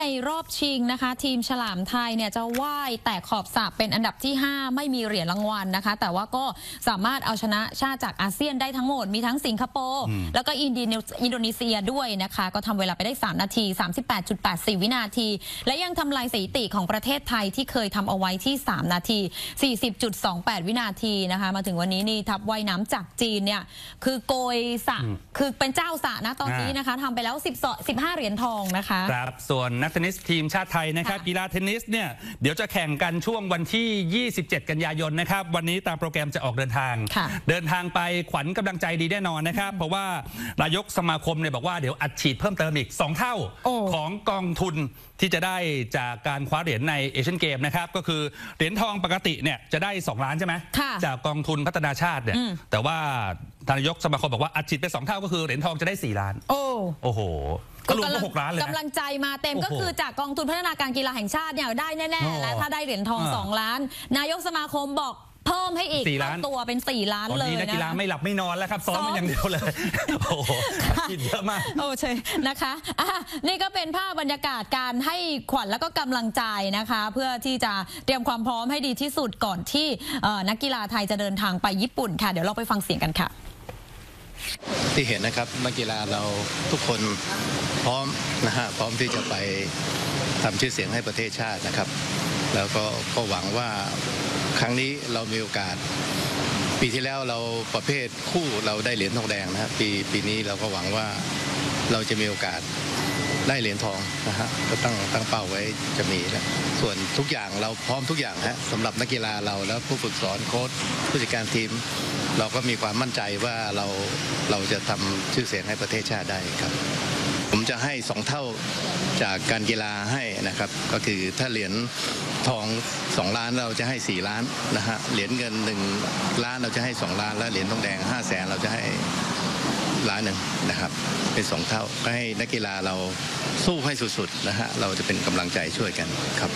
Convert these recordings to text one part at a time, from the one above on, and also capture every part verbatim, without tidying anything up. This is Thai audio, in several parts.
ในรอบชิงนะคะทีมฉลามไทยเนี่ยจะว่ายแต่ขอบสระเป็นอันดับที่ห้าไม่มีเหรียญรางวัลนะคะแต่ว่าก็สามารถเอาชนะชาติจากอาเซียนได้ทั้งหมดมีทั้งสิงคโปร์แล้วก็อินโดนีเซียด้วยนะคะก็ทำเวลาไปได้สามนาที สามสิบแปดจุดแปดสี่ วินาทีและยังทำลายสถิติของประเทศไทยที่เคยทำเอาไว้ที่สามนาที สี่สิบจุดสองแปด วินาทีนะคะมาถึงวันนี้นี่ทัพว่ายน้ำจากจีนเนี่ยคือโกยสระคือเป็นเจ้าสระนะตอนนี้นะคะทำไปแล้วสิบ สิบห้าเหรียญทองนะคะครับส่วนนักเทนนิสทีมชาติไทยนะครับกีฬาเทนนิสเนี่ยเดี๋ยวจะแข่งกันช่วงวันที่ยี่สิบเจ็ดกันยายนนะครับวันนี้ตามโปรแกรมจะออกเดินทางเดินทางไปขวัญกำลังใจดีแน่นอนนะครับเพราะว่านายกสมาคมเนี่ยบอกว่าเดี๋ยวอัดฉีดเพิ่มเติมอีกสองเท่าของกองทุนที่จะได้จากการคว้าเหรียญในเอเชียนเกมนะครับก็คือเหรียญทองปกติเนี่ยจะได้สองล้านใช่ไหมจากกองทุนพัฒนาชาติเนี่ยแต่ว่าทางนายกสมาคมบอกว่าอัดฉีดไปสองเท่าก็คือเหรียญทองจะได้สี่ล้านโอ้โอ้โหก็รวมก็หกล้านเลยกำลังใจมาเต็มก็คือจากกองทุนพัฒนาการกีฬาแห่งชาติเนี่ยได้แน่ๆแล้วถ้าได้เหรียญทองสองล้านนายกสมาคมบอกเพิ่มให้อีกตัวเป็นสี่ล้านเลยนะตอนนี้นักกีฬาไม่หลับไม่นอนแล้วครับซ้อมมันอย่างเดียวเลยโอ้โหคิดเยอะมากโอ้ใช่นะคะอ่ะนี่ก็เป็นภาพบรรยากาศการให้ขวัญแล้วก็กำลังใจนะคะเพื่อที่จะเตรียมความพร้อมให้ดีที่สุดก่อนที่นักกีฬาไทยจะเดินทางไปญี่ปุ่นค่ะเดี๋ยวเราไปฟังเสียงกันค่ะที่เห็นนะครับนักกีฬาเราทุกคนพร้อมนะฮะพร้อมที่จะไปทำชื่อเสียงให้ประเทศชาตินะครับแล้วก็ก็หวังว่าครั้งนี้เรามีโอกาสปีที่แล้วเราประเภทคู่เราได้เหรียญทองแดงนะฮะปีปีนี้เราก็หวังว่าเราจะมีโอกาสได้เหรียญทองนะฮะก็ตั้งตั้งเป้าไว้จะมีนะส่วนทุกอย่างเราพร้อมทุกอย่างฮะสำหรับนักกีฬาเราแล้วผู้ฝึกสอนโค้ชผู้จัดการทีมเราก็มีความมั่นใจว่าเราเราจะทำชื่อเสียงให้ประเทศชาติได้ครับผมจะให้สองเท่าจากการกีฬาให้นะครับก็คือถ้าเหรียญทองสองล้านเราจะให้สี่ล้านนะฮะเหรียญเงินหนึ่งล้านเราจะให้สองล้านและเหรียญทองแดงห้าแสนเราจะให้ล้านหนึ่งนะครับเป็นสองเท่าก็ให้นักกีฬาเราสู้ให้สุดๆนะฮะเราจะเป็นกำลังใจช่วยกันครับ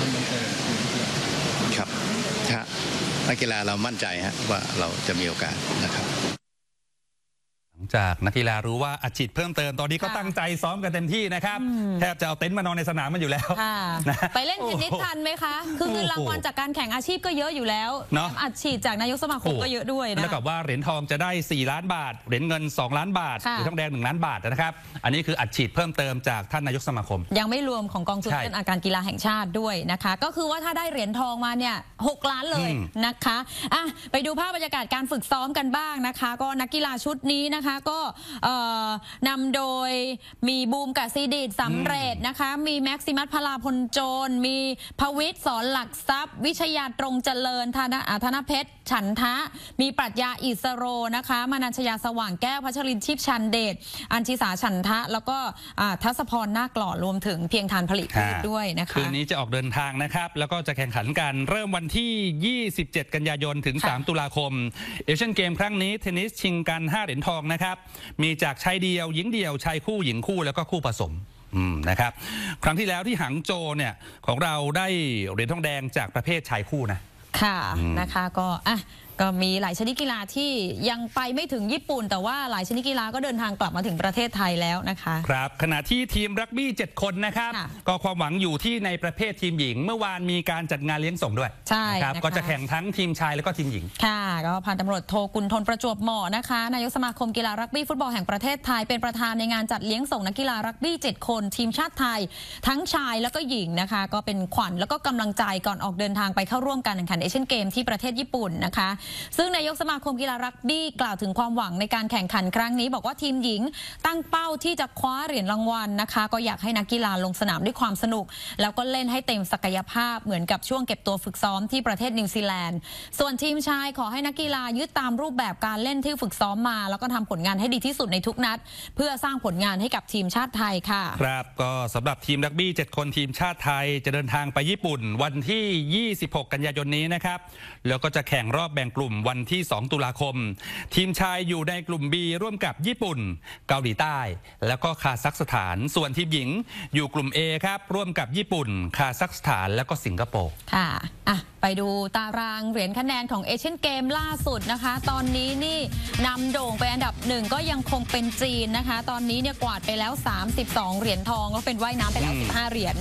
ครับนักกีฬาเรามั่นใจฮะว่าเราจะมีโอกาสนะครับจากนักกีฬารู้ว่าอัดฉีดเพิ่มเติมตอนนี้ก็ตั้งใจซ้อมกันเต็มที่นะครับแทบจะเอาเต็นท์มานอนในสนามมันอยู่แล้วไปเล่นเทนนิสทันไหมคะคือเงินรางวัลจากการแข่งอาชีพก็เยอะอยู่แล้วอัดฉีดจากนายกสมาคมก็เยอะด้วยนะแล้วกับว่าเหรียญทองจะได้สี่ล้านบาทเหรียญเงินสองล้านบาทเหรียญทองแดงหนึ่งล้านบาทนะครับอันนี้คืออัดฉีดเพิ่มเติมจากท่านนายกสมาคมยังไม่รวมของกองทุนพัฒนาการกีฬาแห่งชาติด้วยนะคะก็คือว่าถ้าได้เหรียญทองมาเนี่ยหกล้านเลยนะคะอ่ะไปดูภาพบรรยากาศการฝึกซ้อมกันบ้างนะคะก็นักกีฬาชุดนี้นะคะก็นำโดยมีบูมกับซีดีดสำเร็จนะคะมีแม็กซิมัสพลาพลโจรมีภวิทย์สอนหลักทรัพย์วิชยาตรงเจริญธนธนเพชรฉันทะมีปรัชญาอิสโรนะคะมานัญชยาสว่างแก้วพัชรินทิพย์ชันเดชอัญชิสาฉันทะแล้วก็ทัศพรนาคหล่อรวมถึงเพียงทานผลิตด้วยนะคะคืนนี้จะออกเดินทางนะครับแล้วก็จะแข่งขันกันเริ่มวันที่ยี่สิบเจ็ดกันยายนถึงสามตุลาคมเอเชียนเกมครั้งนี้เทนนิสชิงกันห้าเหรียญทองนะครับมีจากชายเดียวหญิงเดียวชายคู่หญิงคู่แล้วก็คู่ผสมนะครับครั้งที่แล้วที่หางโจวเนี่ยของเราได้เหรียญทองแดงจากประเภทชายคู่นะค่ะนะคะก็อ่ะก็มีหลายชนิดกีฬาที่ยังไปไม่ถึงญี่ปุ่นแต่ว่าหลายชนิดกีฬาก็เดินทางกลับมาถึงประเทศไทยแล้วนะคะครับขณะที่ทีมรักบี้เจ็ดคนนะครับก็ความหวังอยู่ที่ในประเภททีมหญิงเมื่อวานมีการจัดงานเลี้ยงส่งด้วยใช่ครับก็จะแข่งทั้งทีมชายแล้วก็ทีมหญิงค่ะก็พันตำรวจโทกุลทนประจวบเหมาะนะคะนายกสมาคมกีฬารักบี้ฟุตบอลแห่งประเทศไทยเป็นประธานในงานจัดเลี้ยงส่งนักกีฬารักบี้เจ็ดคนทีมชาติไทยทั้งชายแล้วก็หญิงนะคะก็เป็นขวัญแล้วก็กำลังใจก่อนออกเดินทางไปเข้าร่วมการแข่งขันเอเชียนเกมที่ประเทศญี่ปุ่นนะคะซึ่งนายกสมาคมกีฬารักบี้กล่าวถึงความหวังในการแข่งขันครั้งนี้บอกว่าทีมหญิงตั้งเป้าที่จะคว้าเหรียญรางวัลนะคะก็อยากให้นักกีฬาลงสนามด้วยความสนุกแล้วก็เล่นให้เต็มศักยภาพเหมือนกับช่วงเก็บตัวฝึกซ้อมที่ประเทศนิวซีแลนด์ส่วนทีมชายขอให้นักกีฬายึดตามรูปแบบการเล่นที่ฝึกซ้อมมาแล้วก็ทำผลงานให้ดีที่สุดในทุกนัดเพื่อสร้างผลงานให้กับทีมชาติไทยค่ะครับก็สำหรับทีมรักบี้เจ็ดคนทีมชาติไทยจะเดินทางไปญี่ปุ่นวันที่ยี่สิบหกกันยายนนี้นะครับแล้วก็จะแข่งรอบแบ่งกลุ่มลุ่มวันที่สองตุลาคมทีมชายอยู่ในกลุ่ม B ร่วมกับญี่ปุ่นเกาหลีใต้แล้วก็คาซัคสถานส่วนทีมหญิงอยู่กลุ่ม A ครับร่วมกับญี่ปุ่นคาซัคสถานแล้วก็สิงคโปร์ค่ะอ่ะไปดูตารางเหรียญคะแนนของเอเชียนเกมล่าสุดนะคะตอนนี้นี่นำโด่งไปอันดับหนึ่งก็ยังคงเป็นจีนนะคะตอนนี้เนี่ยกวาดไปแล้วสามสิบสองเหรียญทองก็เป็นว่ายน้ำไปแล้วสิบห้าเหรียญ